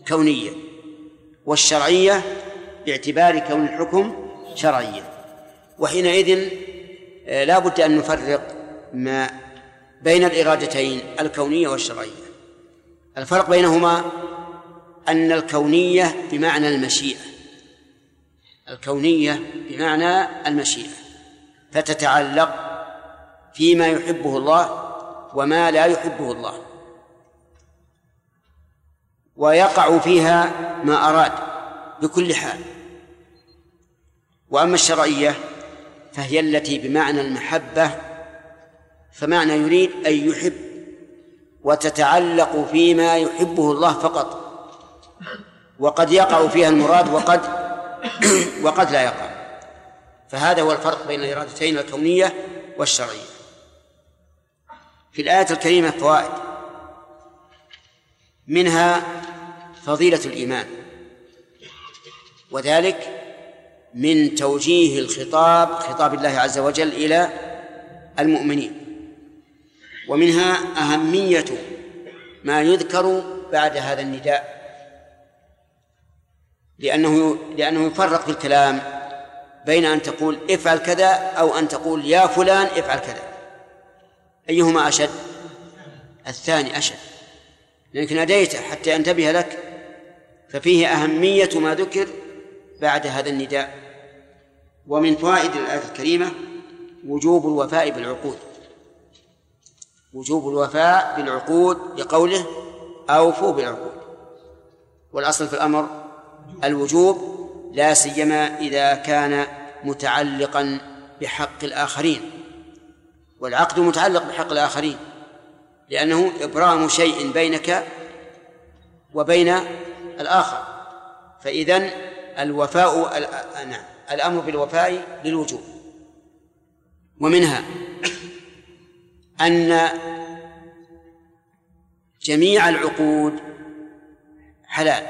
كونية، والشرعية باعتبار كون الحكم شرعيا. وحينئذ لا بد أن نفرق ما بين الإرادتين الكونية والشرعية. الفرق بينهما أن الكونية بمعنى المشيئة، الكونية بمعنى المشيئة، فتتعلق فيما يحبه الله وما لا يحبه الله، ويقع فيها ما أراد بكل حال. وأما الشرعية فهي التي بمعنى المحبة، فمعنى يريد أن يحب، وتتعلق فيما يحبه الله فقط، وقد يقع فيها المراد وقد لا يقع. فهذا هو الفرق بين الإرادتين الكونية والشرعية. في الآية الكريمة فوائد، منها فضيلة الإيمان، وذلك من توجيه الخطاب، خطاب الله عز وجل إلى المؤمنين. ومنها أهمية ما يذكر بعد هذا النداء، لأنه يفرق في الكلام بين أن تقول افعل كذا أو أن تقول يا فلان افعل كذا، أيهما أشد؟ الثاني أشد، لأنك ناديته حتى ينتبه لك، ففيه أهمية ما ذكر بعد هذا النداء. ومن فوائد الآية الكريمة وجوب الوفاء بالعقود، وجوب الوفاء بالعقود لقوله أوفوا بالعقود، والأصل في الأمر الوجوب، لا سيما إذا كان متعلقا بحق الآخرين، والعقد متعلق بحق الآخرين، لأنه إبرام شيء بينك وبين الآخر، فإذن الوفاء الأمر بالوفاء للوجوب. ومنها أن جميع العقود حلال،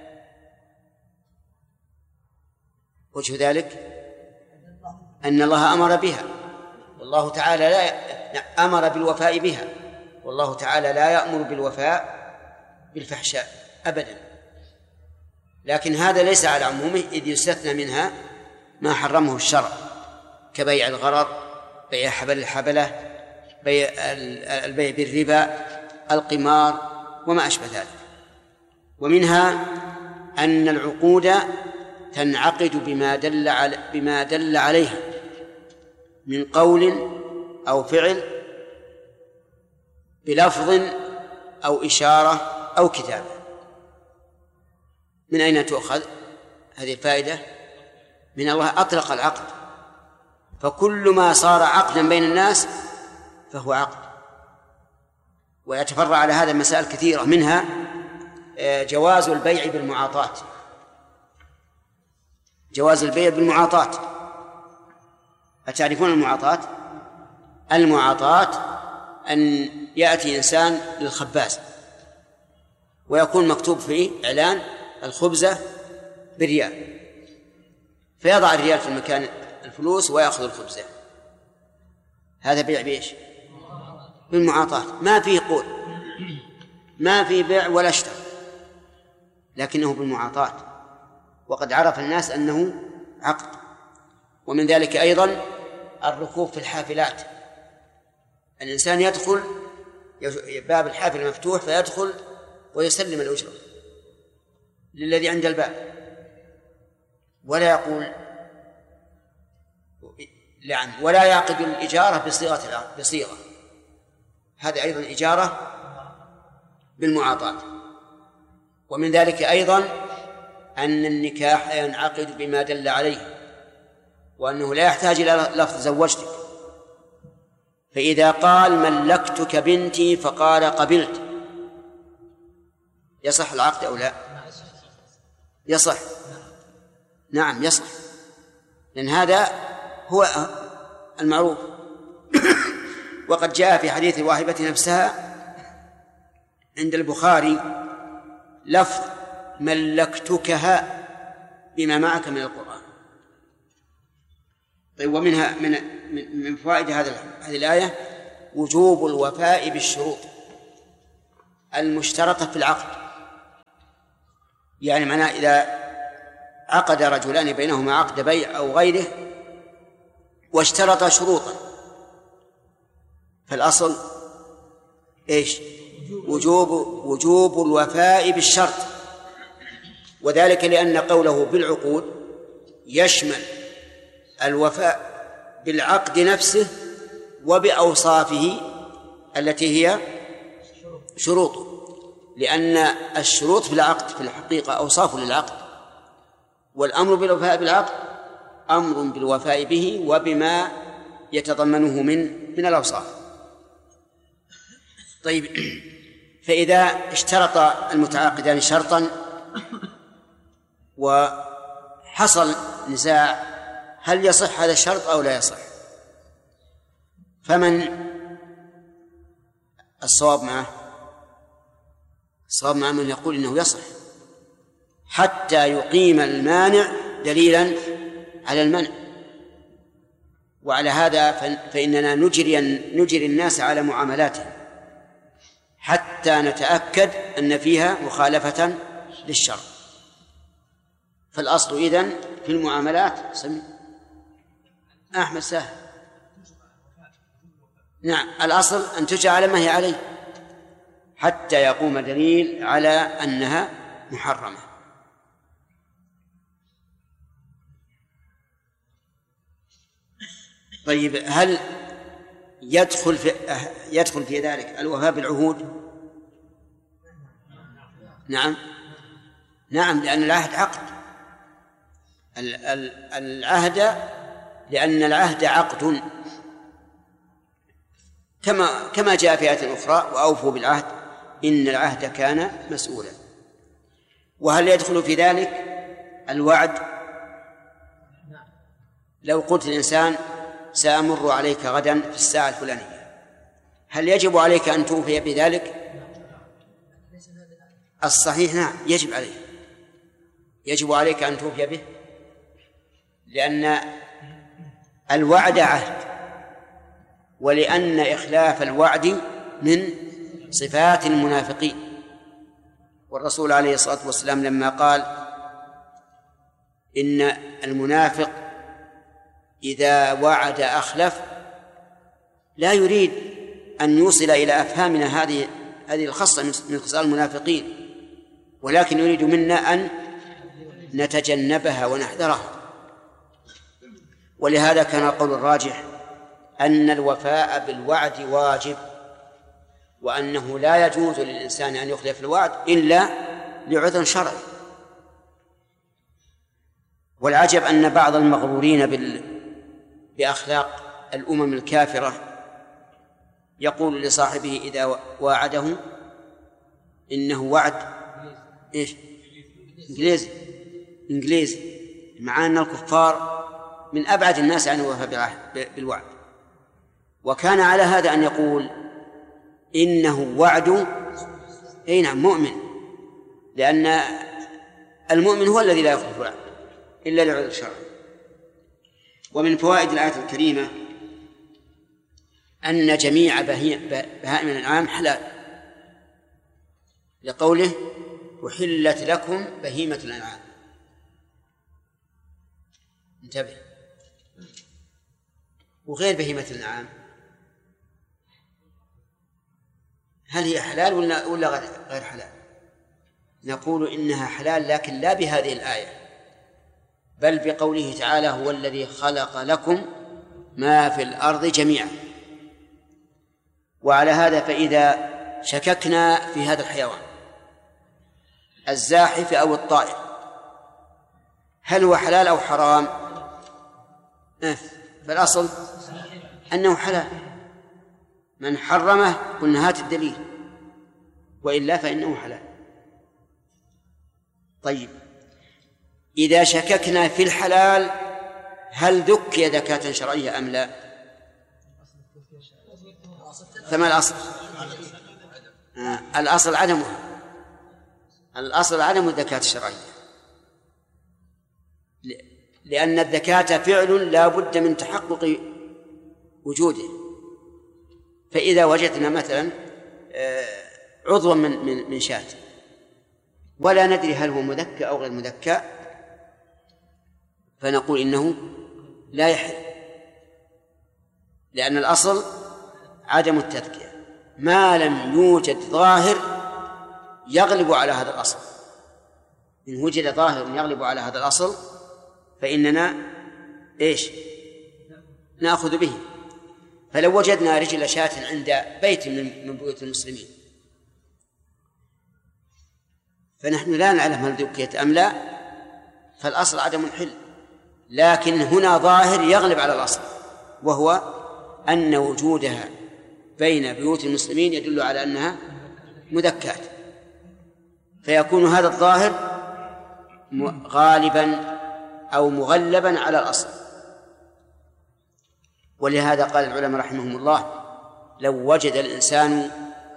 وجه ذلك أن الله أمر بها، والله تعالى لا أمر بالوفاء بها، والله تعالى لا يأمر بالوفاء بالفحشاء أبدا. لكن هذا ليس على عمومه، إذ يستثنى منها ما حرمه الشرع كبيع الغرر، بيع حبل الحبلة، بيع البيع بالربا، القمار وما أشبه ذلك. ومنها أن العقود تنعقد بما دل عليها من قول أو فعل، بلفظ أو إشارة أو كتابة. من أين تؤخذ هذه الفائدة؟ من الله أطلق العقد، فكل ما صار عقدا بين الناس فهو عقد. ويتفرع على هذا مسائل كثيرة، منها جواز البيع بالمعاطاة، جواز البيع بالمعاطاة. أتعرفون المعاطاة؟ المعاطاة أن يأتي إنسان للخباز ويكون مكتوب فيه إعلان الخبزة بريال، فيضع الريال في المكان الفلوس ويأخذ الخبزة. هذا بيع بإيش؟ بالمعاطاة، ما فيه قول، ما فيه بيع ولا اشترى، لكنه بالمعاطاة، وقد عرف الناس أنه عقد. ومن ذلك أيضا الركوب في الحافلات، الإنسان يدخل باب الحافلة مفتوح فيدخل ويسلم الأجرة للذي عند الباب، ولا يقول لعن، ولا يعقد الإجارة بصيغة، هذا أيضا إجارة بالمعاطاة. ومن ذلك أيضا أن النكاح ينعقد بما دل عليه، وأنه لا يحتاج إلى لفظ زوجتك. فإذا قال ملكتك بنتي فقال قبلت، يصح العقد أو لا؟ يصح، نعم يصح، لأن هذا هو المعروف. وقد جاء في حديث الواهبة نفسها عند البخاري لفظ ملكتكها بما معك من القرآن. طيب، ومنها من فوائد هذه الآية وجوب الوفاء بالشروط المشترطة في العقد، يعني معناه إذا عقد رجلان بينهما عقد بيع أو غيره واشترط شروطا، فالأصل إيش؟ وجوب الوفاء بالشرط، وذلك لأن قوله بالعقود يشمل الوفاء بالعقد نفسه وبأوصافه التي هي شروطه، لأن الشروط في العقد في الحقيقة أوصاف للعقد، والأمر بالوفاء بالعقد أمر بالوفاء به وبما يتضمنه من الأوصاف. طيب، فإذا اشترط المتعاقدان شرطا وحصل نزاع هل يصح هذا الشرط أو لا يصح، فمن الصواب معه؟ الصواب مع من يقول إنه يصح حتى يقيم المانع دليلا على المنع. وعلى هذا فإننا نجري الناس على معاملاتهم حتى نتأكد أن فيها مخالفة للشرع. فالأصل إذن في المعاملات أحمد سهل. نعم، الأصل أن تجعل على ما هي عليه حتى يقوم دليل على أنها محرمة. طيب، هل يدخل في ذلك الوفاء بالعهود؟ نعم، لأن العهد عقد. العهد لأن العهد عقد، كما جاء في آية أخرى: وأوفوا بالعهد إن العهد كان مسؤولا. وهل يدخل في ذلك الوعد؟ لو قلت الإنسان سأمر عليك غدا في الساعة الفلانية، هل يجب عليك أن توفي بذلك؟ الصحيح نعم، يجب عليك أن توفي به، لأن الوعد عهد، ولأن إخلاف الوعد من صفات المنافقين. والرسول عليه الصلاة والسلام لما قال إن المنافق إذا وعد أخلف لا يريد أن يوصل إلى أفهامنا هذه الخاصة من خصال المنافقين، ولكن يريد منا أن نتجنبها ونحذرها. ولهذا كان القول الراجح أن الوفاء بالوعد واجب، وأنه لا يجوز للإنسان أن يخلف الوعد إلا لعذر شرعي. والعجب أن بعض المغرورين بأخلاق الأمم الكافرة يقول لصاحبه إذا واعده إنه وعد إنجليزي، مع أن الكفار من أبعد الناس عن الوفاء بالوعد. وكان على هذا أن يقول إنه وعد نعم مؤمن، لأن المؤمن هو الذي لا يخلف الوعد إلا لعذر شرعي. ومن فوائد الآية الكريمة أن جميع بهائم الأنعام حلال، لقوله أحلت لكم بهيمة الأنعام. انتبه، وغير بهيمة الأنعام هل هي حلال ولا غير حلال؟ نقول إنها حلال، لكن لا بهذه الآية، بل بقوله تعالى: هو الذي خلق لكم ما في الأرض جميعا. وعلى هذا فإذا شككنا في هذا الحيوان الزاحف أو الطائر هل هو حلال أو حرام؟ فالأصل أنه حلال. من حرمه قلنا هات الدليل، وإلا فإنه حلال. طيب، إذا شككنا في الحلال هل ذكي ذكاة شرعية أم لا؟ فما الأصل؟ الأصل عدمها، الأصل عدم الذكاة الشرعية، لأن الذكاة فعل لا بد من تحقق وجوده. فإذا وجدنا مثلا عضوا من شاة ولا ندري هل هو مذكى أو غير مذكى، فنقول إنه لا يحل، لأن الأصل عدم التذكية ما لم يوجد ظاهر يغلب على هذا الأصل. إن وجد ظاهر يغلب على هذا الأصل فإننا نأخذ به. فلو وجدنا رجل شاة عند بيت من بيوت المسلمين فنحن لا نعلم هل ذكيت أم لا، فالأصل عدم الحل، لكن هنا ظاهر يغلب على الأصل، وهو أن وجودها بين بيوت المسلمين يدل على أنها مذكات، فيكون هذا الظاهر غالبا أو مغلبا على الأصل. ولهذا قال العلماء رحمهم الله: لو وجد الإنسان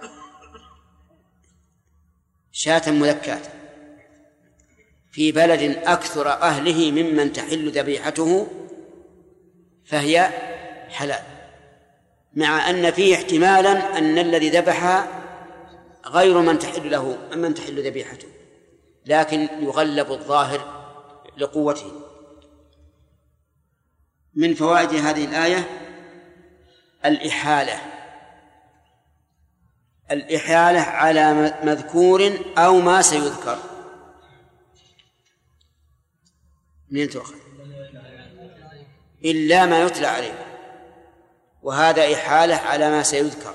شاة مذكاة في بلد أكثر أهله ممن تحل ذبيحته فهي حلال، مع أن فيه احتمالا أن الذي ذبح غير من تحل ذبيحته، لكن يغلب الظاهر لقوته. من فوائد هذه الآية الإحالة على مذكور أو ما سيذكر. منين تؤخذ؟ إلا ما يتلى عليه، وهذا إحالة على ما سيذكر.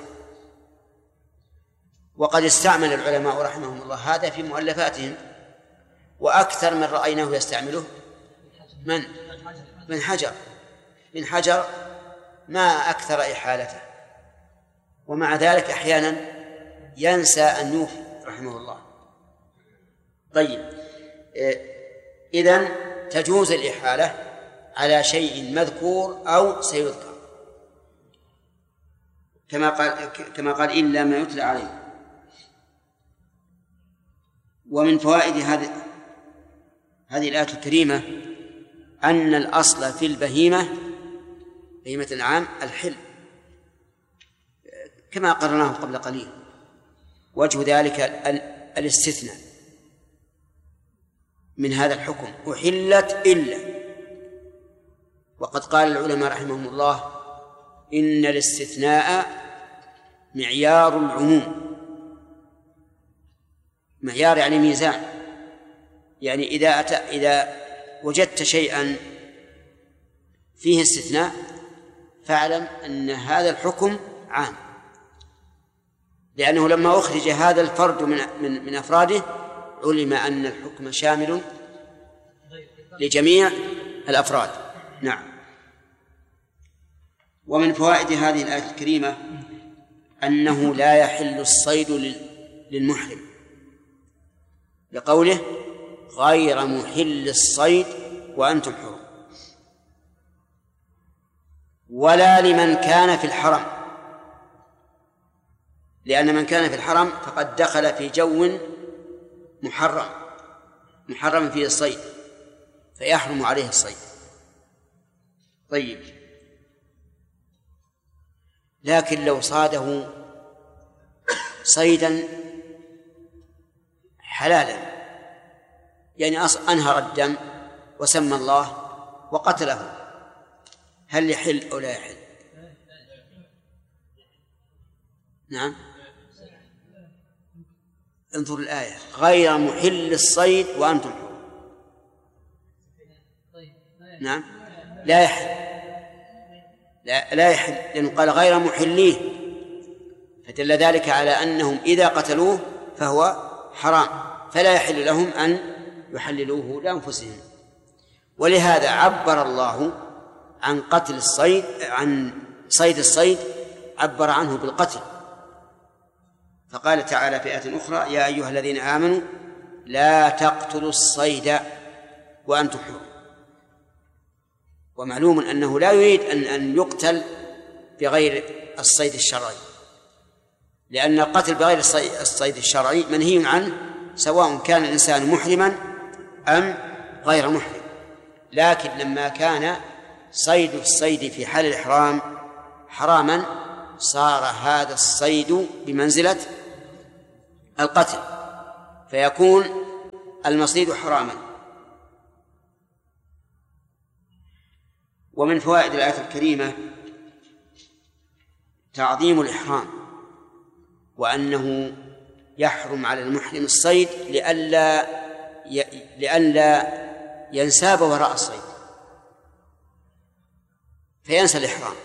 وقد استعمل العلماء رحمهم الله هذا في مؤلفاتهم، وأكثر من رأيناه يستعمله من حجر ما أكثر إحالته، ومع ذلك أحيانا ينسى أن يوفي رحمه الله. طيب، إذن تجوز الإحالة على شيء مذكور أو سيذكر، كما قال إلا ما يتلى عليه. ومن فوائد هذه الآية الكريمة أن الأصل في بهيمة الأنعام الحل، كما قررناه قبل قليل. وجه ذلك الاستثناء من هذا الحكم: أحلت إلا. وقد قال العلماء رحمهم الله: إن الاستثناء معيار العموم. معيار يعني ميزان، يعني إذا وجدت شيئا فيه استثناء فاعلم أن هذا الحكم عام، لأنه لما أخرج هذا الفرد من أفراده علم أن الحكم شامل لجميع الأفراد. نعم. ومن فوائد هذه الآية الكريمة أنه لا يحل الصيد للمحرم، لقوله: غير محل الصيد وأنتم حرم، ولا لمن كان في الحرم، لأن من كان في الحرم فقد دخل في جو محرم فيه الصيد فيحرم عليه الصيد. طيب، لكن لو صاده صيدا حلالا، يعني أنهر الدم وسمى الله وقتله، هل يحل أو لا يحل؟ نعم، انظر الآية: غير محل الصيد وأنتم حرم. نعم، لا يحل، لا يحل، لأنه قال غير محليه، فدل ذلك على أنهم إذا قتلوه فهو حرام، فلا يحل لهم أن يحللوه لأنفسهم. ولهذا عبر الله عن قتل الصيد، عن صيد الصيد عبر عنه بالقتل، فقال تعالى في آية أخرى: يا أيها الذين آمنوا لا تقتلوا الصيد وأنتم حرم. ومعلوم أنه لا يريد أن يقتل بغير الصيد الشرعي، لأن القتل بغير الصيد الشرعي منهي عنه، سواء كان الإنسان محرما أم غير محرم. لكن لما كان صيد الصيد في حال الإحرام حراما صار هذا الصيد بمنزلة القتل، فيكون المصيد حراما. ومن فوائد الآية الكريمة تعظيم الإحرام، وأنه يحرم على المحرم الصيد لئلا ينساب وراء الصيد فينسى الإحرام.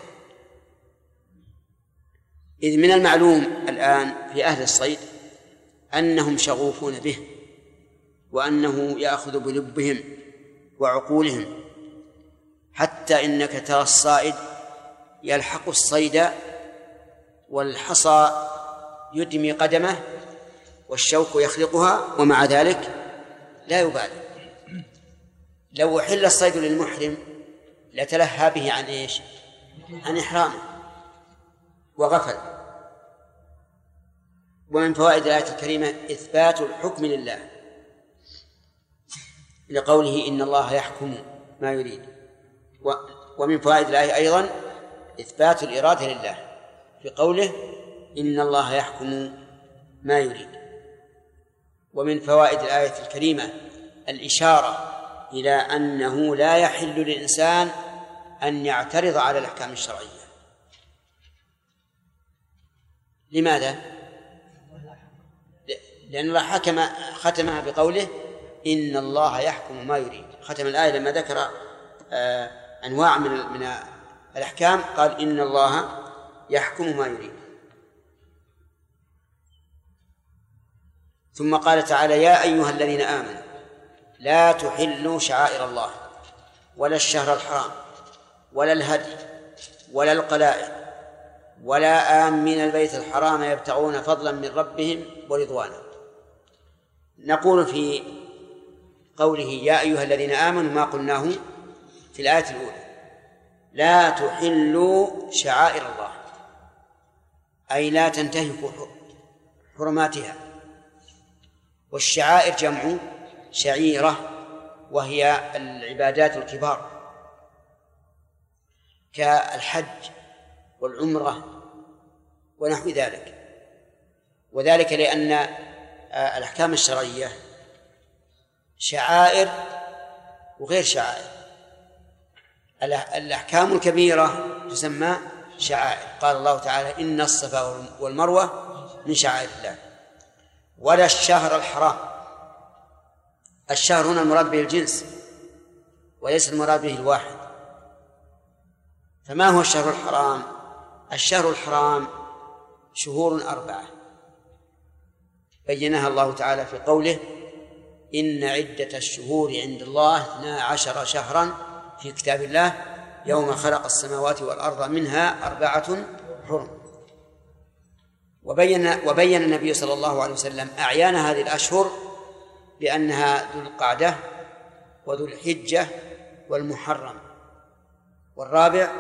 إذ من المعلوم الآن في أهل الصيد أنهم شغوفون به، وأنه يأخذ بلبهم وعقولهم، حتى إنك ترى الصائد يلحق الصيد والحصى يدمي قدمه والشوك يخلقها ومع ذلك لا يبالي. لو أحل الصيد للمحرم لتلهى به عن إيش؟ عن إحرامه وغفل. ومن فوائد الآية الكريمة إثبات الحكم لله لقوله إن الله يحكم ما يريد. ومن فوائد الآية أيضا إثبات الإرادة لله في قوله إن الله يحكم ما يريد. ومن فوائد الآية الكريمة الإشارة إلى أنه لا يحل للإنسان أن يعترض على الأحكام الشرعية. لماذا؟ لأن الله ختمها بقوله إن الله يحكم ما يريد. ختم الآية لما ذكر أنواع من الأحكام قال إن الله يحكم ما يريد. ثم قال تعالى يا أيها الذين آمنوا لا تحلوا شعائر الله ولا الشهر الحرام ولا الهدي ولا القلائد ولا آمين البيت الحرام يبتغون فضلا من ربهم ورضوانا. نقول في قوله يا أيها الذين آمنوا ما قلناه في الآية الأولى لا تحلوا شعائر الله، أي لا تنتهكوا حرماتها. والشعائر جمع شعيرة، وهي العبادات الكبار كالحج والعمرة ونحو ذلك. وذلك لأن الأحكام الشرعية شعائر وغير شعائر. الأحكام الكبيرة تسمى شعائر، قال الله تعالى إن الصفا والمروة من شعائر الله. ولا الشهر الحرام، الشهر هنا المراد به الجنس وليس المراد به الواحد. فما هو الشهر الحرام؟ الشهر الحرام شهور 4 بينها الله تعالى في قوله إن عدة الشهور عند الله 12 شهرا في كتاب الله يوم خلق السماوات والأرض منها 4 حرم. وبين النبي صلى الله عليه وسلم أعيان هذه الأشهر بأنها ذو القعدة وذو الحجة والمحرم، والرابع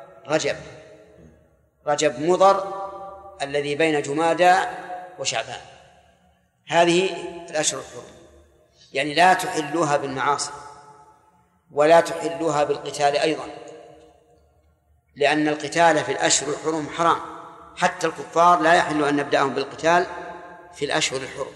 رجب مضر الذي بين جمادى وشعبان. هذه الأشهر الحرم، يعني لا تحلوها بالمعاصي ولا تحلوها بالقتال أيضا، لأن القتال في الأشهر الحرم حرام. حتى الكفار لا يحل أن نبدأهم بالقتال في الأشهر الحرم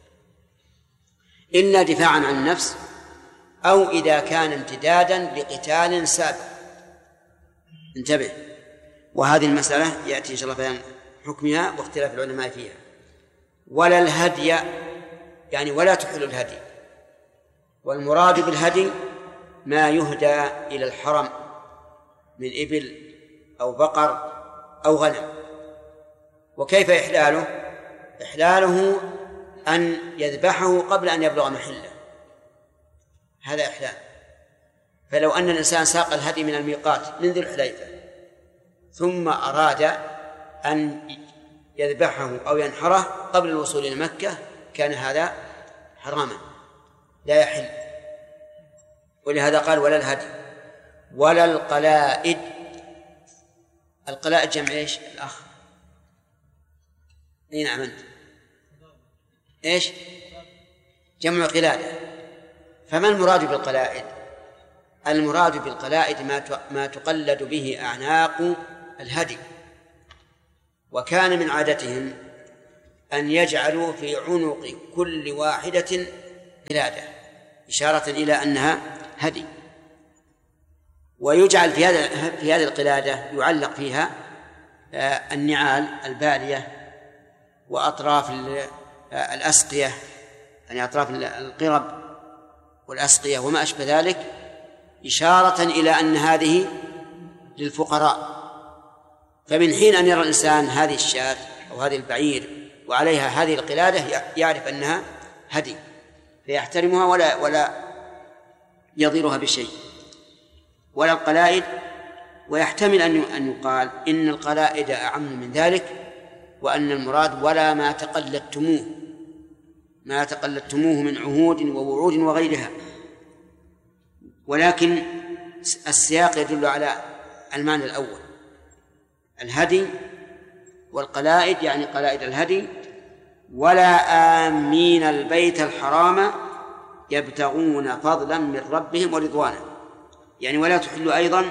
إلا دفاعا عن النفس أو إذا كان امتدادا لقتال سابق. انتبه، وهذه المسألة يأتي إن شاء الله بيان حكمها واختلاف العلماء فيها. ولا الهدي، يعني ولا تحل الهدي، والمراد بالهدي ما يهدى إلى الحرم من إبل أو بقر أو غنم. وكيف إحلاله؟ إحلاله أن يذبحه قبل أن يبلغ محله، هذا إحلال. فلو أن الإنسان ساق الهدي من الميقات من ذي الحليفة ثم أراد أن يذبحه أو ينحره قبل الوصول إلى مكة كان هذا حراما لا يحل. ولهذا قال ولا الهدي ولا القلائد. القلائد جمع إيش الأخ؟ أي نعم أنت إيش؟ جمع قلادة. فما المراد بالقلائد؟ المراد بالقلائد ما تقلد به أعناق الهدي. وكان من عادتهم أن يجعلوا في عنق كل واحدة قلادة إشارة إلى أنها هدي. ويجعل في هذه القلادة يعلق فيها النعال البالية وأطراف الأسقية، يعني أطراف القرب والأسقية وما أشبه ذلك، إشارة إلى أن هذه للفقراء. فمن حين أن يرى الإنسان هذه الشاة أو هذه البعير وعليها هذه القلادة يعرف أنها هدي، فيحترمها ولا يضيرها بشيء، ولا القلائد. ويحتمل أن يقال إن القلائد أعم من ذلك، وأن المراد ولا ما تقلدتموه من عهود ووعود وغيرها. ولكن السياق يدل على المعنى الأول، الهدي والقلائد، يعني قلائد الهدي. ولا آمين البيت الحرام يبتغون فضلا من ربهم ورضوانا، يعني ولا تحلوا أيضا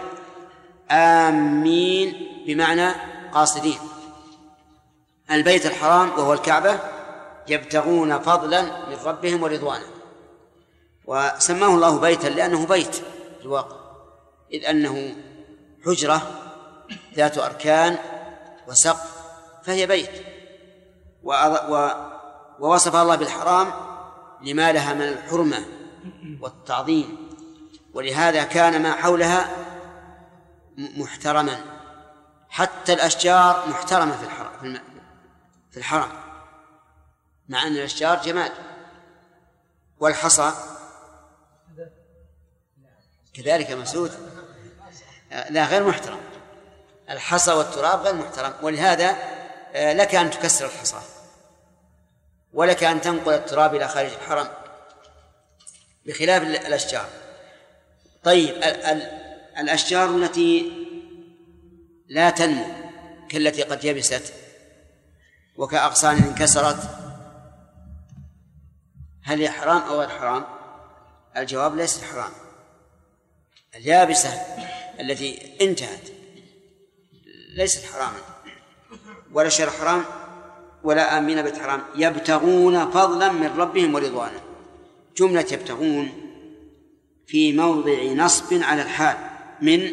آمين بمعنى قاصدين البيت الحرام وهو الكعبة، يبتغون فضلا من ربهم ورضوانا. وسماه الله بيتا لأنه بيت في الواقع، إذ أنه حجرة ذات أركان وسقف، فهي بيت. ووصف الله بالحرام لما لها من الحرمة والتعظيم، ولهذا كان ما حولها محترما، حتى الأشجار محترمة في الحرم، مع أن الأشجار جماد. والحصى كذلك مسعود، لا غير محترم، الحصى والتراب غير محترم. ولهذا لك أن تكسر الحصى، ولك أن تنقل التراب إلى خارج الحرم، بخلاف الأشجار. طيب الأشجار التي لا تنمو كالتي قد يبست وكأغصان انكسرت، هل هي حرام أو غير حرام؟ الجواب ليس حرام. اليابسة التي انتهت ليست حراما، ولا شر حرام، ولا آمين بيت حرام يبتغون فضلا من ربهم ورضوانا. جملة يبتغون في موضع نصب على الحال من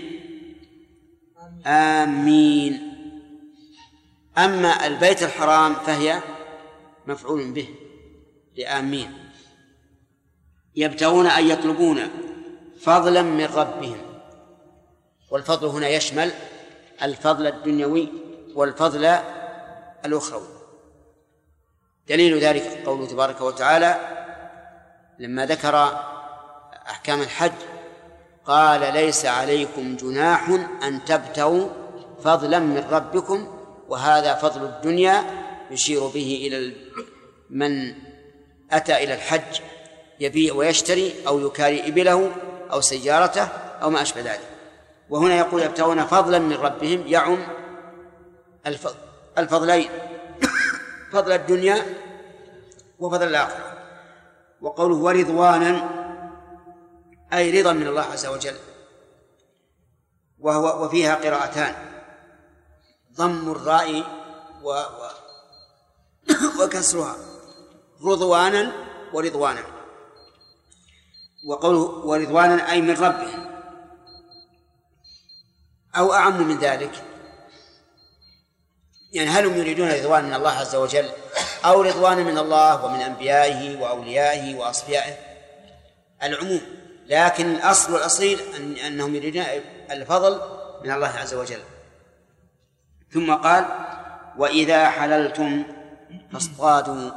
آمين. أما البيت الحرام فهي مفعول به لآمين. يبتغون أن يطلبون فضلا من ربهم، والفضل هنا يشمل الفضل الدنيوي والفضل الأخروي. دليل ذلك قوله تبارك وتعالى لما ذكر أحكام الحج قال ليس عليكم جناح أن تبتغوا فضلا من ربكم، وهذا فضل الدنيا يشير به إلى من أتى إلى الحج يبيع ويشتري أو يكاري إبله أو سيارته أو ما أشبه ذلك. وهنا يقول يبتغون فضلا من ربهم، يعم الفضلين، فضل الدنيا وفضل الآخرة. وقوله ورضوانا أي رضا من الله عز وجل، وفيها قراءتان، ضم الراء وكسرها، رضوانا ورضوانا. وقوله ورضوانا أي من ربهم، أو أعم من ذلك، يعني هل هم يريدون رضوان من الله عز وجل أو رضوان من الله ومن أنبيائه وأوليائه وأصفيائه؟ العموم، لكن الأصل والأصيل أنهم يريدون الفضل من الله عز وجل. ثم قال وإذا حللتم فاصطادوا.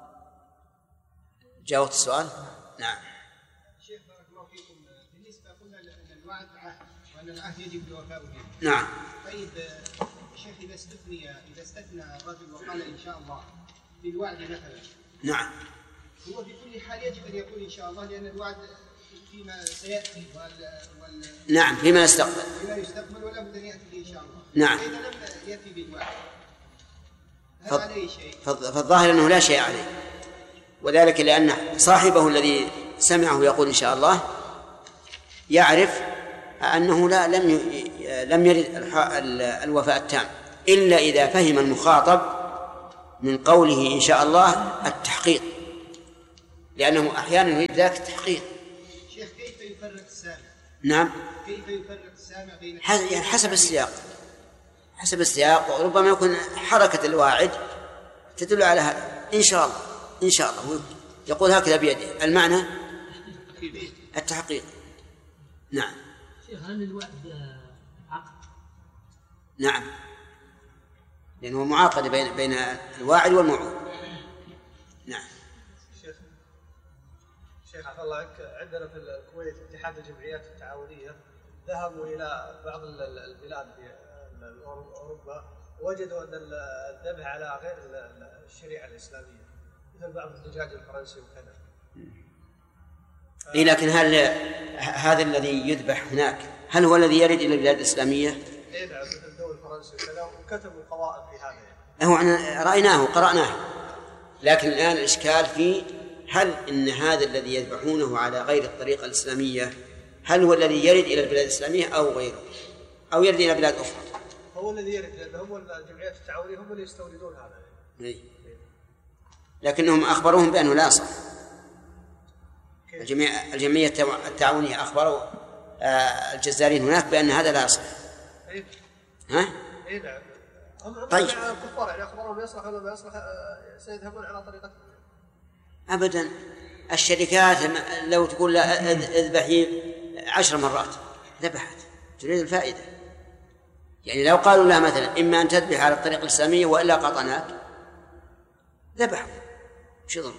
جاوبت السؤال؟ نعم. شيخ بارك الله فيكم، بالنسبة قلنا أن الوعد عهد وأن العهد يجب الوفاء به. نعم. طيب شيخ إذا استثنى الرجل وقال إن شاء الله بالوعد مثلا، نعم، هو في كل حال يجب أن يقول إن شاء الله، لأن الوعد فيما سيأتي نعم فيما يستقبل ولا بد أن يأتي به إن شاء الله. نعم. فإذا لم يأتي بالوعد هل عليه شيء؟ فالظاهر أنه لا شيء عليه، وذلك لأن صاحبه الذي سمعه يقول إن شاء الله يعرف أنه لم يرد الوفاء التام، إلا إذا فهم المخاطب من قوله إن شاء الله التحقيق، لأنه أحيانا يريد ذاك التحقيق. شيخ كيف يفرق السامع؟ نعم، كيف يفرق السامع بين يعني حسب السياق، وربما يكون حركة الواعد تدل على هذا. إن شاء الله يقول هكذا بيده، المعنى التحقيق. نعم. شيخ هل الوعد عقد؟ نعم، لأنه معاقدة بين الواعد والموعود. نعم. شيخ عفى الله عنك، عندنا في الكويت اتحاد الجمعيات التعاونية ذهبوا إلى بعض البلاد في أوروبا، وجدوا أن الذبح على غير الشريعة الإسلامية، مثل بعض الدجاج الفرنسي وكذا. لكن هل هذا الذي يذبح هناك هل هو الذي يرد إلى البلاد الإسلامية؟ نعم، مثل الدول الفرنسي وكذا، وكتبوا قواعد في هذا هو رأيناه وقرأناه، لكن الآن الإشكال في هل إن هذا الذي يذبحونه على غير الطريقة الإسلامية هل هو الذي يرد إلى البلاد الإسلامية أو غيره، أو يرد إلى بلاد أخرى؟ هو الذي يرد، لأن هم الجمعيات التعاونية هم اللي يستوردون هذا. لكنهم أخبروهم بأنه لا صح. الجمعية التعاونية أخبروا الجزارين هناك بأن هذا لا صح. ها؟ نعم. طيب. الكفار يعني أخبرهم يصلح ولا ما يصلح، سيذهبون على طريقة. أبدا، الشركات لو تقول لا اذبحي 10 مرات ذبحت، تريد الفائدة. يعني لو قالوا لها مثلا إما أن تذبح على الطريقة الإسلامية وإلا قطعناك، ذبحوا، مش ضر.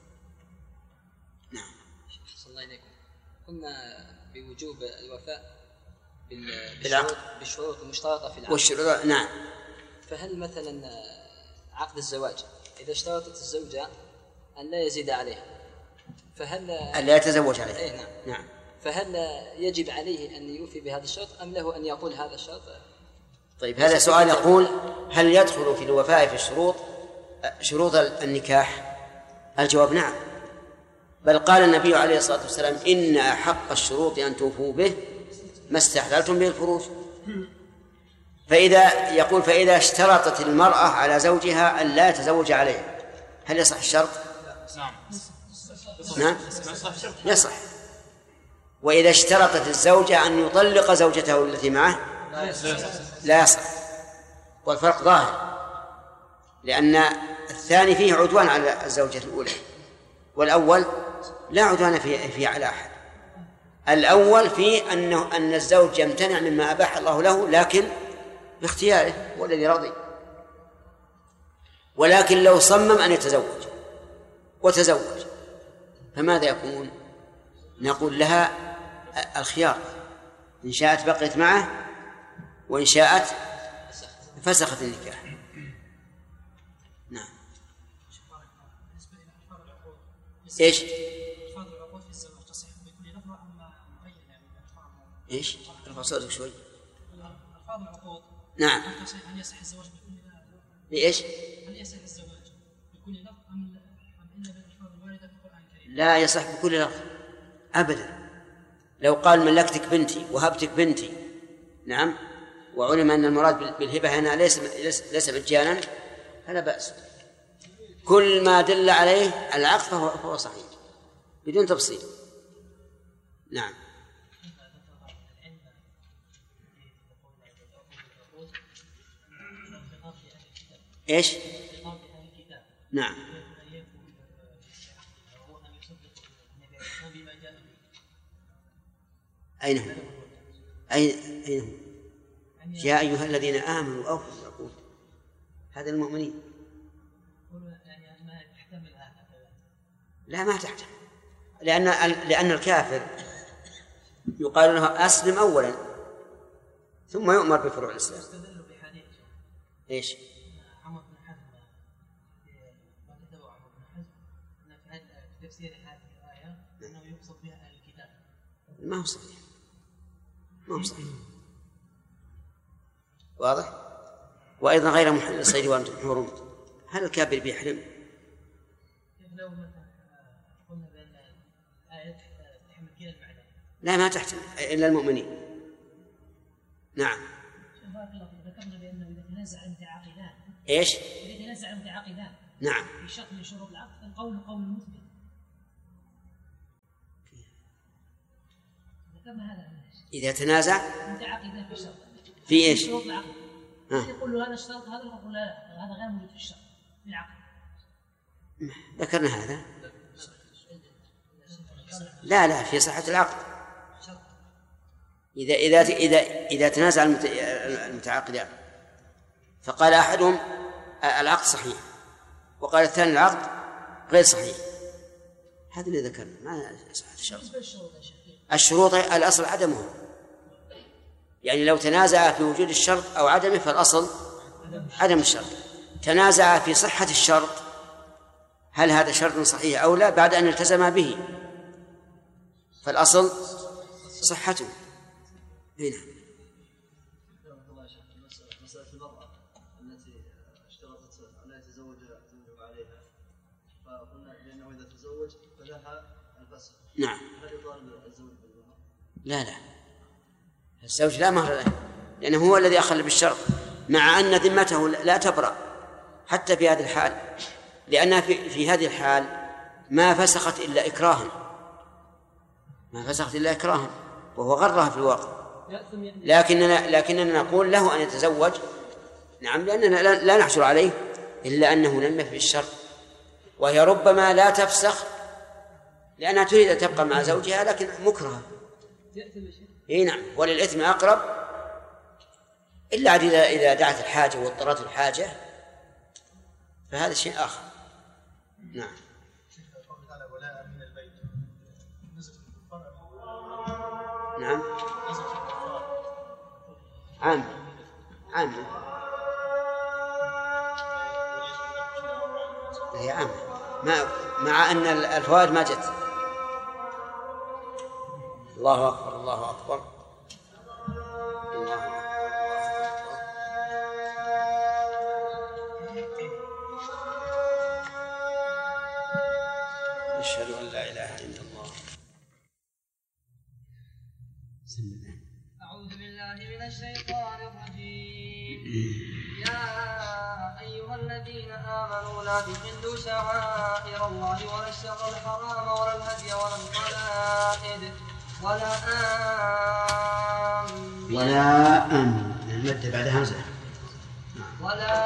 نعم. صلى الله عليكم. قلنا بوجوب الوفاء بالشروط المشترطة في العقد والشروط. نعم. فهل مثلا عقد الزواج إذا اشترطت الزوجة أن لا يزيد عليها، فهل أن لا يتزوج عليها؟ إيه نعم. نعم. فهل يجب عليه أن يوفي بهذا الشرط أم له أن يقول هذا الشرط؟ طيب، هذا سؤال يقول هل يدخل في الوفاء في شروط النكاح؟ الجواب نعم، بل قال النبي عليه الصلاة والسلام إن أحق الشروط أن توفوا به ما استحللتم به الفروج. فإذا اشترطت المرأة على زوجها أن لا يتزوج عليها، هل يصح الشرط؟ نعم يصح. وإذا اشترطت الزوجة أن يطلق زوجته التي معه لا يصح، والفرق ظاهر، لأن الثاني فيه عدوان على الزوجة الأولى، والأول لا عدوان فيه على أحد. الأول فيه أن الزوج يمتنع مما أباح الله له لكن باختياره، هو الذي رضي. ولكن لو صمم أن يتزوج وتزوج فماذا يكون؟ نقول لها الخيار، إن شاءت بقيت معه وإن شاءت فسخت النكاح. نعم. إيش؟ إيش؟ ارفع صوتك شوي. ألفاظ العقود. نعم. هل يصح الزواج بكل لفظ؟ بإيش؟ هل يصح الزواج بكل لفظ أم إلا بالألفاظ الواردة في القرآن الكريم؟ لا يصح بكل لفظ أبدا. لو قال ملكتك بنتي وهبتك بنتي، نعم، وعلم أن المراد بالهبة هنا ليس مجانا فلا بأس. كل ما دل عليه العقد فهو صحيح بدون تفصيل. نعم. إيش؟ نعم. أين هو؟ أين هو؟ يا أيها الذين آمنوا أوفوا بالعقود، هذا المؤمنين. لا ما تحتمل، لأن الكافر يقال له أسلم أولا ثم يؤمر بفروع الإسلام. إيش؟ عمر بن حزم ما كتبه عمر بن حزم أن في تفسير هذه الآية أنه يقصد بها أهل الكتاب. ما هو صحيح، ما هو صحيح. واضح؟ وأيضا غير محل الصيد وأنتم حرم، هل الكافر بيحرم؟ لو مثلا قلنا بأن الآية تحمل كلا المعنى. لا ما تحتمل إلا المؤمنين. نعم. بارك الله فيك، ذكرنا بأنه إذا تنازع المتعاقدان. إيش؟ إذا تنازع المتعاقدان. نعم. في شرط من شروط العقد القول قول المثبت. كما هذا إذا تنازع متعاقدان في الشرط في إيش؟ شروط العقد يقول له هذا الشرط هذا يقول لا هذا غير موجود في الشرط في العقد. ذكرنا هذا. لا في صحة العقد. إذا تنازع المتعاقدان فقال أحدهم العقد صحيح وقال الثاني العقد غير صحيح، هذا اللي ذكرنا ما صحة الشرط. الشروط الأصل عدمه، يعني لو تنازع في وجود الشرط أو عدمه فالأصل عدم الشرط. تنازع في صحة الشرط، هل هذا شرط صحيح أو لا بعد أن التزم به، فالأصل صحته. هنا مسألة المرأة التي اشترطت أن لا يتزوج عليها، فقلنا بأنه إذا تزوج فلها الفسخ. نعم. هل يطالب الزوج بالمهر؟ لا الزوج لا مهر له، لأنه هو الذي أخل بالشرط، مع أن ذمته لا تبرأ حتى في هذه الحال، لأنها في هذه الحال ما فسخت إلا إكراها، وهو غرها في الواقع. لكننا نقول له أن يتزوج، نعم، لأننا لا نحشر عليه إلا أنه لم يفي الشرط، وهي ربما لا تفسخ لأنها تريد أن تبقى مع زوجها لكن مكرهة. نعم، وللإثم أقرب، إلا إذا دعت الحاجة واضطرت الحاجة فهذا شيء آخر. نعم. نعم. عام هي عام، مع أن الفوائد ما جت. الله أكبر الله أكبر الله أكبر. أشهد أن لا إله إلا الله. أعوذ بالله من الشيطان الرجيم. يا أيها الذين آمنوا لا تحلوا شعائر الله ولا الشهر الحرام ولا الهدي ولا القلائد ولا المد بعد همزة ولا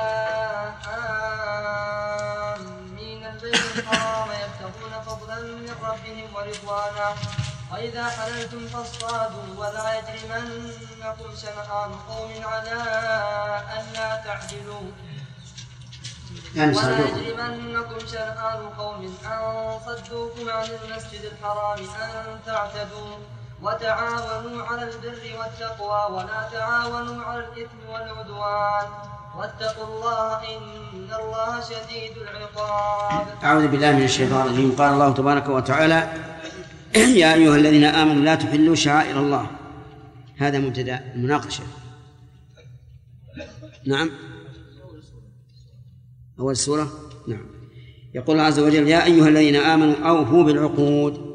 آمين البيت الحرام يبتغون فضلا من ربهم ورضوانا وإذا حللتم فاصطادوا ولا يجرمنكم شنآن قوم على ألا تعدلوا ولا يجرمنكم شنآن قوم أن صدوكم عن المسجد الحرام أن تعتدوا وتعاونوا على البر والتقوى ولا تعاونوا على الإثم والعدوان واتقوا الله إن الله شديد العقاب. أعوذ بالله من الشيطان الرجيم. قال الله تبارك وتعالى: يا أيها الذين آمنوا لا تحلوا شعائر الله. هذا مبتدأ المناقشة. نعم، أول السورة. نعم. يقول الله عز وجل: يا أيها الذين آمنوا أوفوا بالعقود.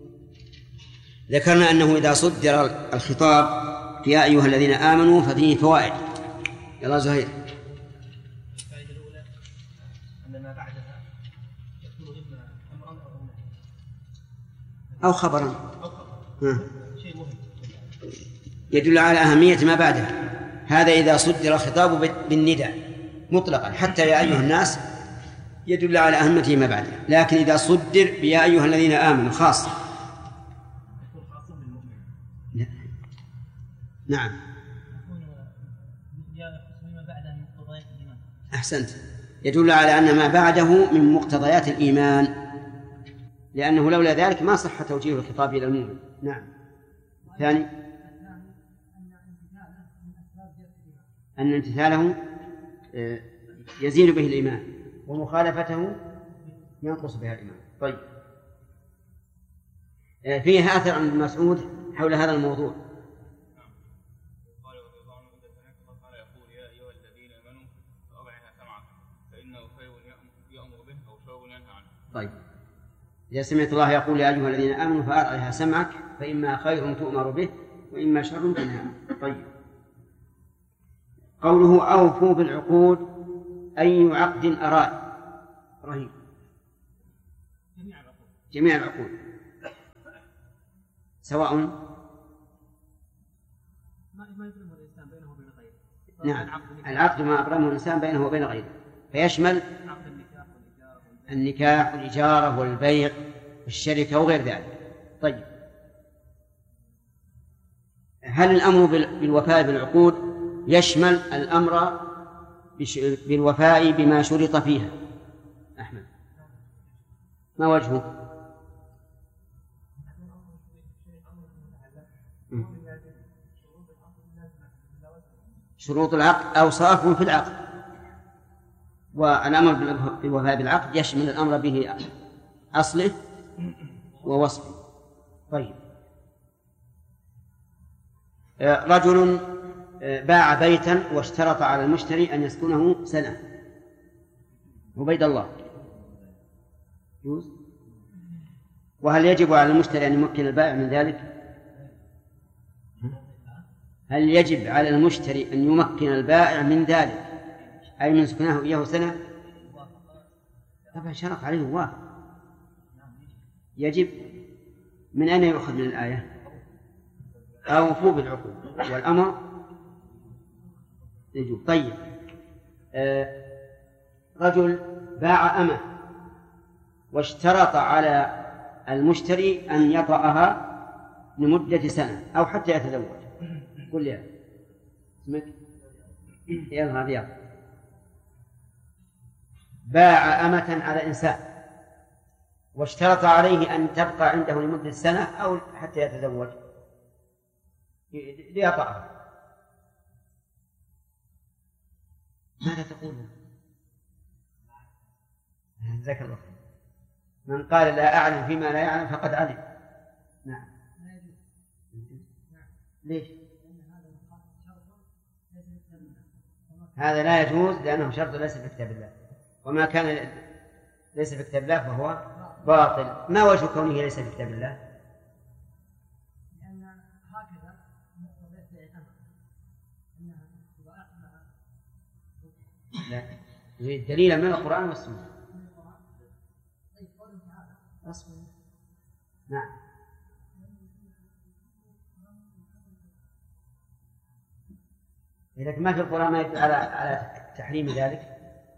ذكرنا أنه إذا صدر الخطاب يا أيها الذين آمنوا ففيه فوائد. يلا زهير. الفائدة الأولى أن ما بعدها يكون إما أمرا أو خبرا شيء مهم يدل على أهمية ما بعدها. هذا إذا صدر الخطاب بالنداء مطلقا حتى يا أيها الناس يدل على أهمية ما بعدها، لكن إذا صدر بيا أيها الذين آمنوا خاصة. نعم. أحسنت، يدل على أن ما بعده من مقتضيات الإيمان، لأنه لولا ذلك ما صح توجيه الخطاب إلى المؤمن. نعم. ثاني أن امتثاله يزيد به الإيمان ومخالفته ينقص بها الإيمان. طيب، فيه أثر عن ابن مسعود حول هذا الموضوع. طيب، إذا سمعت الله يقول يا أيها الذين آمنوا فأرعها سمعك فإما خير تؤمر به وإما شر تنهى عنه. طيب، قوله أوفوا بالعقود أي عقد أراد رهيب. جميع العقود سواء ما يبرمه الإنسان بينه وبين غيره. نعم، العقد ما أبرمه الإنسان بينه وبين غيره، فيشمل عقد النكاح والإجارة والبيع والشركة وغير ذلك. طيب، هل الأمر بالوفاء بالعقود يشمل الأمر بالوفاء بما شرط فيها؟ أحمد، ما وجهه؟ شروط العقد أوصاف في العقد، والأمر بالوفاء بالعقد يشمل الأمر به أصله ووصفه. طيب، رجل باع بيتا واشترط على المشتري أن يسكنه سنة. عبيد الله، وهل يجب على المشتري أن يمكن البائع من ذلك؟ هل يجب على المشتري أن يمكن البائع من ذلك، أي من سكنه إياه سنة؟ طبعا شرط عليه وافق، يجب. من أين يؤخذ من الآية؟ أوفوا بالعقود والأمر يجب. طيب، رجل باع أمة واشترط على المشتري أن يطأها لمدة سنة أو حتى يتزوج. قل يا اسمك يلا رياض. باع أمة على إنسان واشترط عليه أن تبقى عنده لمدة سنة أو حتى يتزوج ليطأها، ماذا تقول؟ جزاك الله خير. من قال لا أعلم فيما لا يعلم فقد علم. نعم. ليش؟ هذا لا يجوز لأنه شرط ليس في كتاب الله، وما كان ليس في كتاب الله فهو باطل. ما وجه كونه ليس في كتاب الله؟ لأن هكذا لا، يريد دليلا من القرآن والسنة. أصبر. نعم. إذا ما في القرآن ما يدل على تحريم ذلك.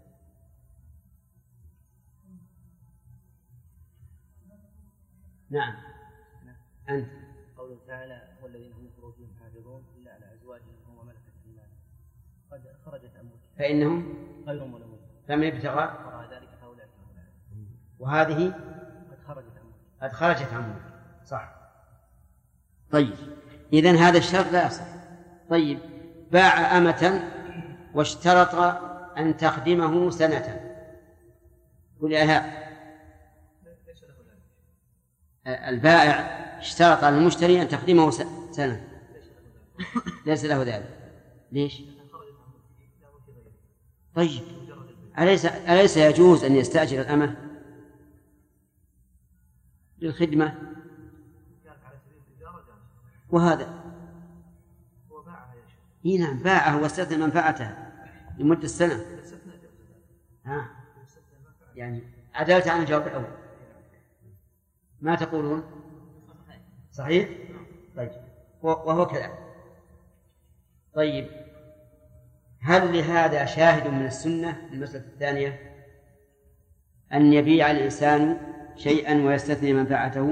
نعم. أنت. قوله تعالى والذين هم لفروجهم حافظون إلا على أزواجهم وملكت أيمانهم قد خرجت أموالهم فإنهم غير ملومون فمن ابتغى وراء ذلك فأولئك هم العادون. وهذه قد خرجت أموالهم. صح. طيب، إذن هذا الشرط لا يصح. طيب، باع أمة واشترط أن تخدمه سنة. قل يا البائع اشترط على المشتري أن تخدمه سنة، ليس له ذلك. ليش؟ طيب، أليس يجوز أن يستأجر الأمة للخدمة؟ وهذا نعم، باعه واستثنى منفعتها لمدة سنة. يعني عدلت عن الجواب الأول. ما تقولون؟ صحيح؟ طيب، وهو كذا. طيب، هل لهذا شاهد من السنة؟ المسألة الثانية أن يبيع الإنسان شيئا ويستثني منفعته.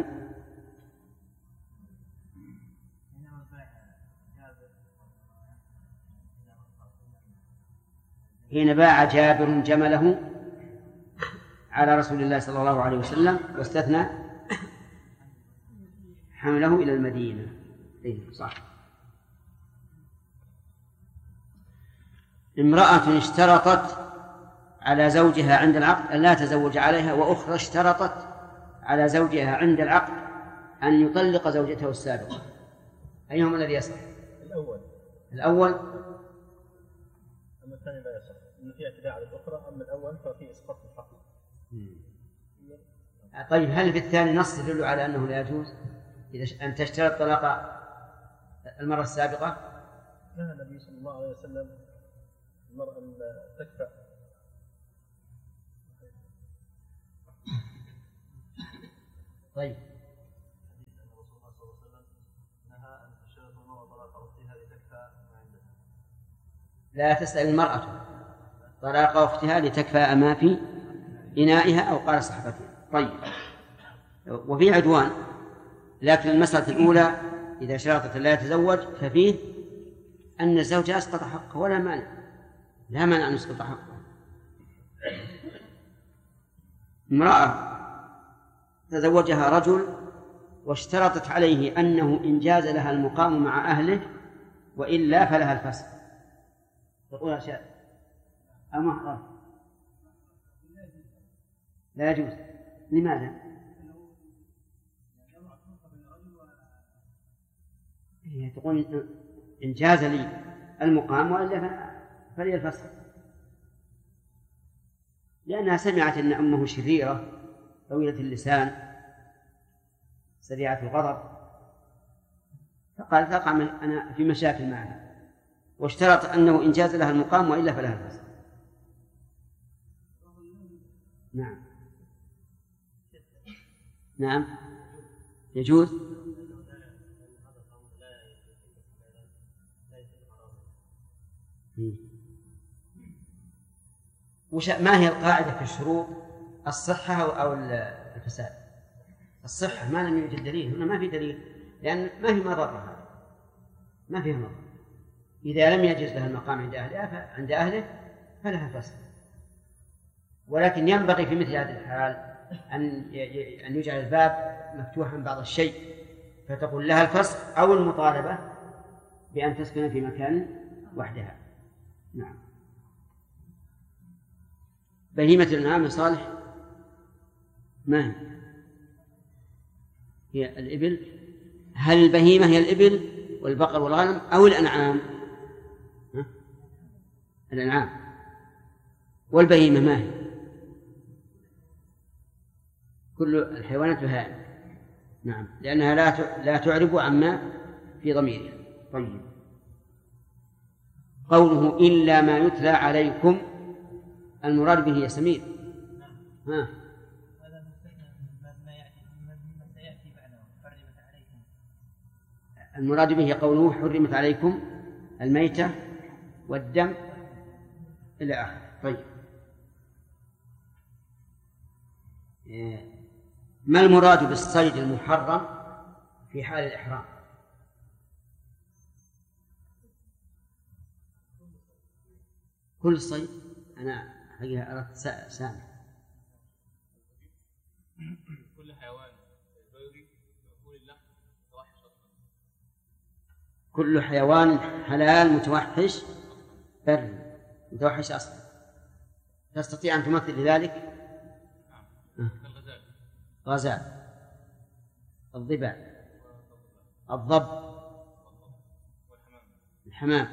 حين باع جابر جمله على رسول الله صلى الله عليه وسلم واستثنى حمله إلى المدينة. صح. امرأة اشترطت على زوجها عند العقد أن لا تزوج عليها، وأخرى اشترطت على زوجها عند العقد أن يطلق زوجته السابقة، أيهما الذي يصح؟ الأول. أما الثاني لا يصح، إن فيه اعتداء على الأخرى. أما الأول ففيه إسقاط الحق. طيب، هل في الثاني نص يدل على أنه لا يجوز إذا أن تشترط طلاق المرة السابقة؟ نهى النبي صلى الله عليه وسلم المرأة أن تكفأ. طيب، الرسول صلى الله عليه وسلم نهى أن تشترط المرأة طلاق أختها لتكفأ لا تسأل المرأة طلاق أختها لتكفأ ما في إنائها أو قال صحبتها. طيب، وفي عدوان، لكن المسألة الأولى إذا شرطت لا يتزوج ففيه أن الزوج أسقط حقه ولا مانع، لا مانع أن يسقط حقه. امرأة تزوجها رجل واشترطت عليه أنه إن جاز لها المقام مع أهله وإلا فلها الفسخ، تقول أشياء أمهر لا يجوز. لماذا؟ هي تقول إن جاز لي المقام وإلا فلي الفسخ، لأنها سمعت أن أمه شريرة طويلة اللسان سريعة الغضب، فقالت أقع أنا في مشاكل معها، واشترط أنه إن جاز لها المقام وإلا فلها الفسخ. نعم نعم يجوز. ما هي القاعدة في الشروط؟ الصحة أو الفساد؟ الصحة ما لم يوجد دليل، هنا ما في دليل، لأن ما في مضرة، ما فيها مضرة. إذا لم يجز لها المقام عند أهله فلها الفسخ. ولكن ينبغي في مثل هذه الحال أن يجعل الباب مفتوحا بعض الشيء، فتقول لها الفسخ أو المطالبة بأن تسكن في مكان وحدها. نعم. بهيمة الأنعام صالح ما هي الإبل؟ هل البهيمة هي الإبل والبقر والغنم أو الأنعام؟ الأنعام. والبهيمة ما هي؟ كل الحيوانات بهائم. نعم، لأنها لا تعرب عما في ضميرها. طيب، قوله إلا ما يتلى عليكم المراد به سمير. ها المراد به قوله حرمت عليكم الميتة والدم إلى آخره. طيب، ما المراد بالصيد المحرم في حال الإحرام؟ كل صيد. أنا حقيقة أردت سامع كل حيوان بري مأكول اللحم متوحش أصلا. كل حيوان حلال متوحش بري متوحش أصلا. تستطيع أن تمثل لذلك؟ الغزال، غزال، الضبع، الضب، الحمام،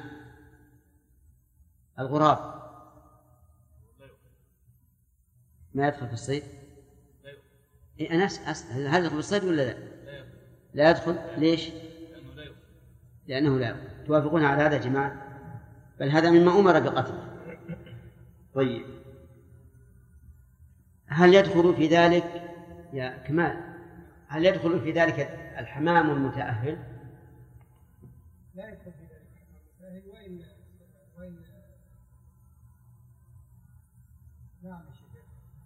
الغراب. ما يدخل في الصيد؟ أنا أسأل هل يدخل في الصيد ولا لا؟ لا يدخل. ليش؟ لأنه لا يدخل. توافقون على هذا يا جماعة؟ بل هذا مما أمر بقتله. طيب، هل يدخل في ذلك يا كمال؟ هل يدخل في ذلك الحمام المتأهل؟ لا يدخل في ذلك الحمام المتأهل. وإن نعم يا شيخ.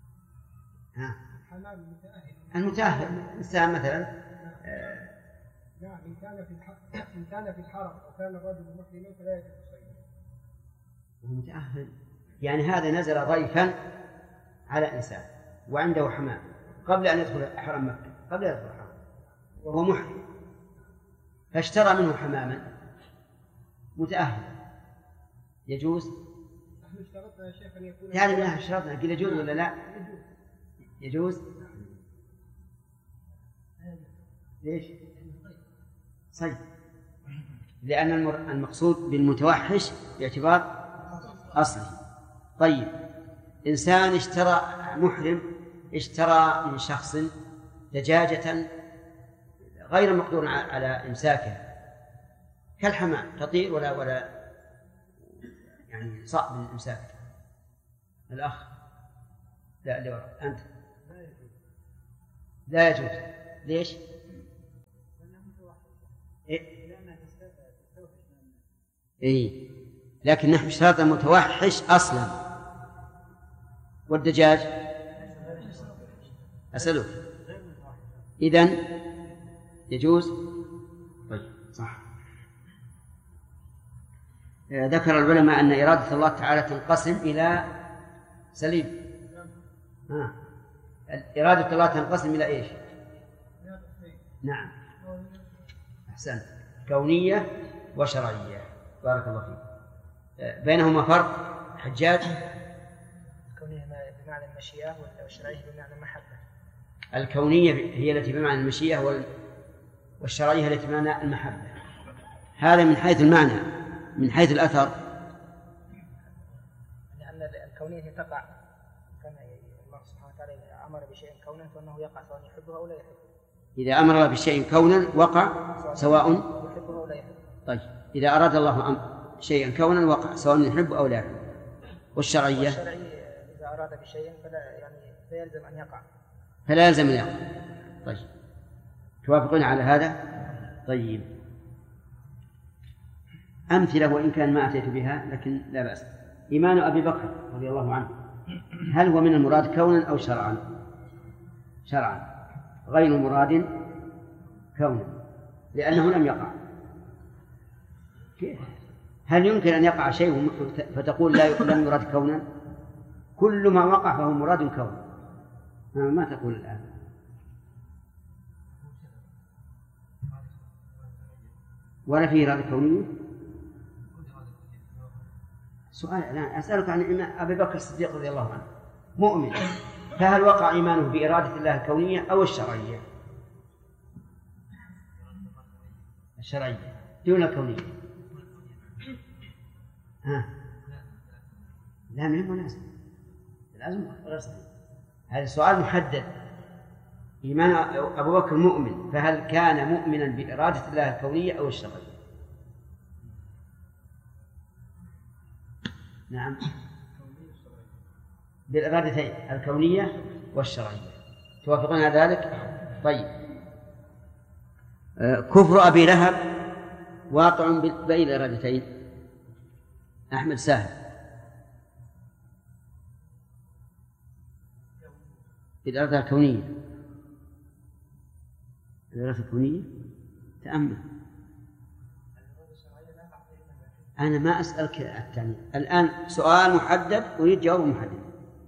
الحمام المتأهل إنسان مثلا نعم إن كان في الحرم أو كان الرجل محرما فلا يجوز صيده. وهو متأهل، يعني هذا نزل ضيفا على إنسان وعنده حمام قبل أن يدخل حرم مكة، قبل أن يدخل حرم وهو محرم، فاشترى منه حماما متأهل، يجوز؟ نحن اشترطنا يا شيخ أن يكون يعني من أهل اشترطنا، قل يجوز ولا لا؟ يجوز. ليش؟ صيد، لأن المقصود بالمتوحش باعتبار أصله. طيب، إنسان محرم اشترى من شخص دجاجة غير مقدور على إمساكها كالحمام، تطير ولا يعني صعب الإمساك. الأخ لا اللي وراء أنت لا يجوز. ليش؟ إيه، لكن نحن اشترطنا متوحش أصلا. والدجاج أسألك إذن يجوز؟ طيب صح. ذكر العلماء أن إرادة الله تعالى تنقسم إلى سليم. إرادة الله تنقسم إلى إيش؟ نعم أحسنت، كونية وشرعية. بارك الله فيك. بينهما فرق حجاج؟ الكونية بمعنى المشيئة والشرعية بمعنى المحبة. الكونية هي التي بمعنى المشيئة والشرعية التي بمعنى المحبة. هذا من حيث المعنى. من حيث الأثر لأن الكونية تقع، كان الله سبحانه وتعالى أمر بشيء كونا فإنه يقع سواء يحبه أو لا يحبه. إذا أمر الله بشيء كونا وقع سواء يحبه أو لا يحبه. طيب إذا أراد الله شيئا كونا وقع سواء يحب أو لا يحب. والشرعية إذا أراد بشيء فلا يلزم أن يقع. فلا يلزم أن يقع. طيب توافقون على هذا؟ طيب أمثلة وإن كان ما أتيت بها لكن لا بأس. إيمان أبي بكر رضي الله عنه هل هو من المراد كونا أو شرعا؟ شرعا، غير مراد كونا لأنه لم يقع. هل يمكن أن يقع شيء فتقول لم يراد كونا؟ كل ما وقع فهو مراد كونا. ما تقول الآن؟ ولا في إرادة كونية؟ سؤال الآن أسألك عن أبي بكر الصديق رضي الله عنه مؤمن، فهل وقع إيمانه بإرادة الله الكونية أو الشرعية؟ الشرعية دون الكونية. لا من المناسب لازم غير صحيح. هذا السؤال محدد. إيمان أبو بكر مؤمن، فهل كان مؤمنا بإرادة الله الكونية أو الشرعية؟ نعم بالإرادتين الكونية والشرعية. توافقون على ذلك؟ طيب كفر أبي لهب واقع بين الإرادتين. أحمد ساهل بالإرادة الكونية. الإرادة الكونية تأمل. أنا ما أسألك الثاني الآن، سؤال محدد أريد جواب محدد.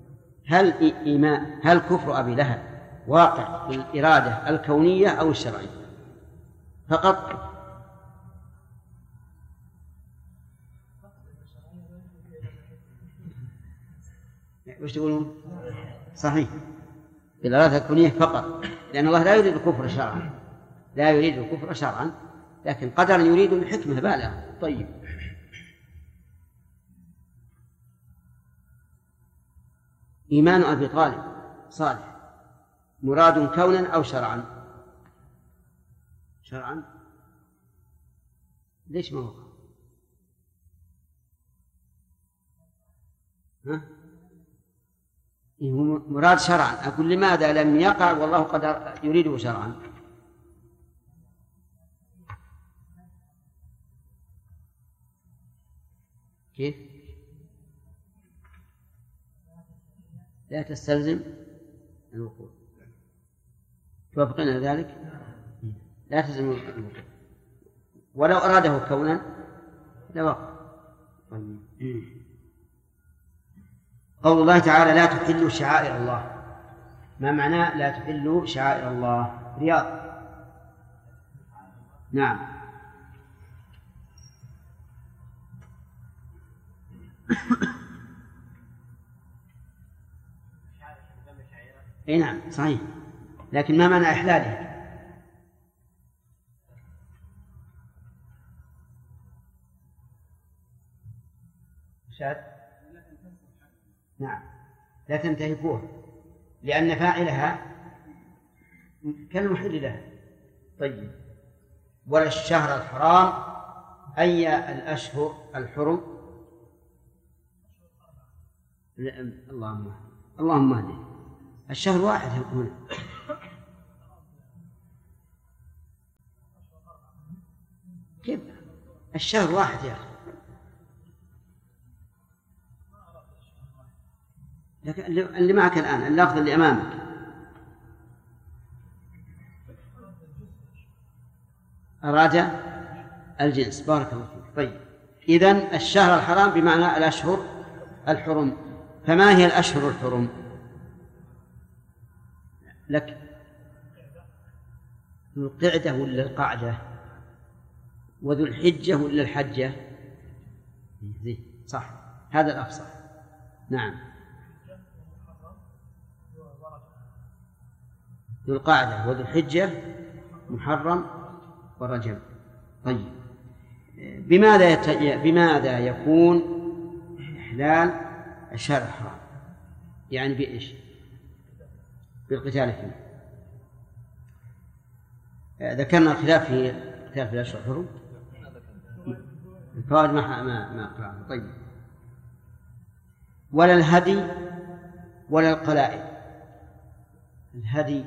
هل كفر أبي لهب واقع بالإرادة الكونية أو الشرعية فقط؟ وش تقولون؟ صحيح بالإرادة الكونية فقط، لأن الله لا يريد الكفر شرعا، لا يريد الكفر شرعا، لكن قدرا يريد الحكمة بالغة. طيب إيمان أبي طالب صالح مراد كونا أو شرعا؟ شرعا. ليش ما وقع؟ مراد شرعا. أقول لماذا لم يقع والله قد يريده شرعا؟ كيف؟ لا تستلزم الوقوع. توافقين على ذلك؟ لا تستلزم الوقوع، ولو أراده كونا لوقع. قول الله تعالى لا تحلوا شعائر الله، ما معناه لا تحلوا شعائر الله؟ رياض. نعم اي نعم صحيح، لكن ما معنى إحلالها؟ شاد. نعم لا تنتهكوها لأن فاعلها كالمحل لها. طيب ولا الشهر الحرام أي الأشهر الحرم؟ اللهم اهدنا. الشهر واحد هنا. كيف الشهر واحد يا أخي؟ لكن اللي معك الآن اللفظ اللي أمامك أراد الجنس. بارك الله فيك. طيب إذن الشهر الحرام بمعنى الأشهر الحرم. فما هي الأشهر الحرم لك؟ ذو القعدة ولا القعدة؟ وذو الحجة ولا الحجة؟ صح، هذا الأفصح. نعم، ذو القعدة وذو الحجة محرم ورجب. طيب بماذا يكون إحلال الشهر الحرام؟ يعني بإيش؟ بالقتال فيه. ذكرنا الخلاف في قتال في الأشهر الحرم. الفوائد ما قرأنا. طيب ولا الهدي ولا القلائد. الهدي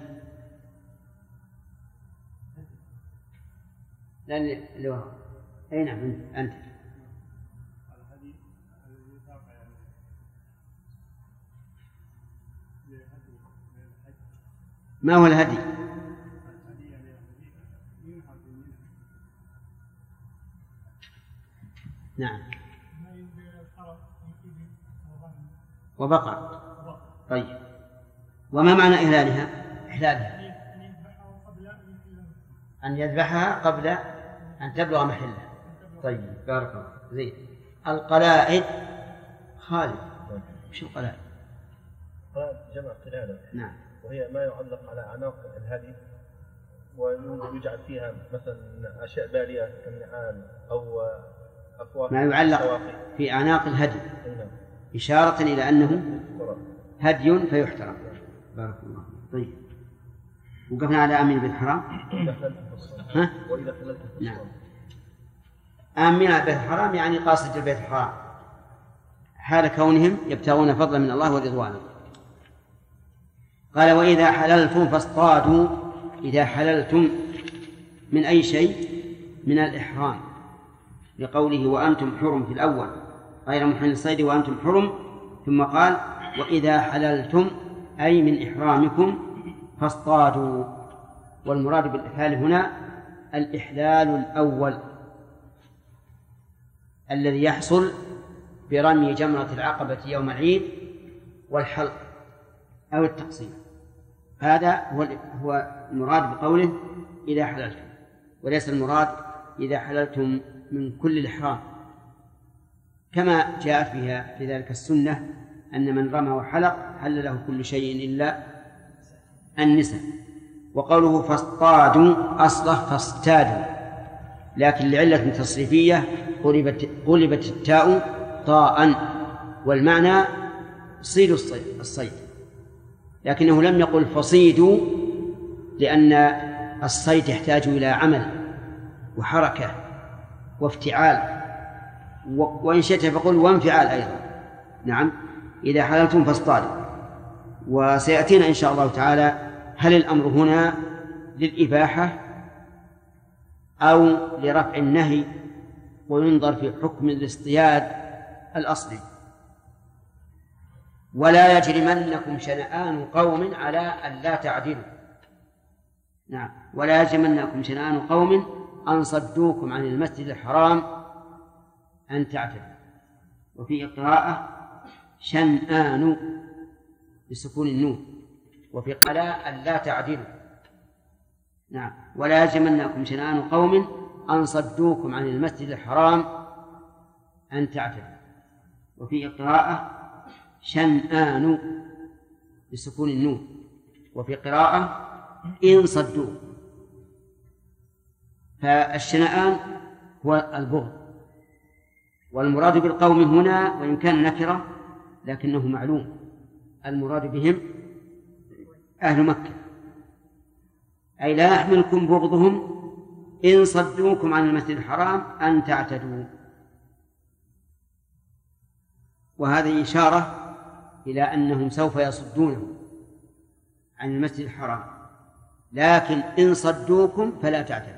لأن لو أي نعم أنت ما هو الهدي؟ نعم وبقر. طيب وما معنى إهلالها؟ أن يذبحها قبل أن تبلغ محلها. طيب بارك الله. زين. القلائد خالد، شو القلائد؟ قلائد جمع قلادة. نعم. وهي ما يعلق على أعناق الهدي ويجعل فيها مثلا أشياء بالية كالنعال أو أفواه. ما يعلق في أعناق الهدي إشارة إلى أنه هدي فيحترم. بارك الله. طيب وقفنا على آمين بالحرام. ها؟ وإذا خللت نعم. آمين بالبيت الحرام يعني قاصد البيت الحرام حال كونهم يبتغون فضلا من الله ورضوانه. قال وإذا حللتم فاصطادوا. إذا حللتم من أي شيء؟ من الإحرام، لقوله وأنتم حرم في الأول غير محل الصيد وأنتم حرم، ثم قال وإذا حللتم أي من إحرامكم فاصطادوا. والمراد بالإحلال هنا الإحلال الأول الذي يحصل برمي جمرة العقبة يوم العيد والحلق أو التقصير. هذا هو المراد بقوله إذا حللتم، وليس المراد إذا حللتم من كل الإحرام، كما جاء فيها في ذلك السنة أن من رمى وحلق حل له كل شيء إلا النساء. وقوله فاصطادوا أصله فاصطادوا، لكن لعلة تصريفية قلبت التاء طاء، والمعنى صيدوا الصيد، لكنه لم يقل فصيدوا، لأن الصيد يحتاج إلى عمل وحركة وافتعال، وإن شئت فقل وانفعال أيضا. نعم. إذا حللتم فاصطادوا. وسيأتينا إن شاء الله تعالى هل الأمر هنا للإباحة أو لرفع النهي، وينظر في حكم الاصطياد الأصلي. ولا يجرمنكم شنآن قوم على أن لا تعدلوا. نعم. ولا يجرمنكم شنآن قوم أن صدوكم عن المسجد الحرام أن تعتدوا. وفي قراءة شنآن بسكون النون، وفي قراءة أن لا تعدلوا. نعم. ولا يجرمنكم شنآن قوم أن صدوكم عن المسجد الحرام أن تعتدوا. وفي قراءة شنآن بسكون النون، وفي قراءة إن صدوا. فالشنآن هو البغض، والمراد بالقوم هنا وإن كان نكرة لكنه معلوم، المراد بهم أهل مكة، أي لا يحملكم بغضهم إن صدوكم عن المسجد الحرام أن تعتدوا. وهذه إشارة إلى أنهم سوف يصدونهم عن المسجد الحرام، لكن إن صدوكم فلا تعتدوا.